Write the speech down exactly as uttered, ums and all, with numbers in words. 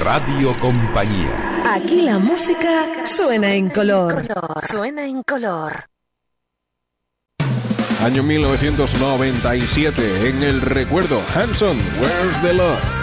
Radio Compañía. Aquí la música suena en color. Suena en color. Año mil novecientos noventa y siete, en el recuerdo, Hanson, Where's the Love.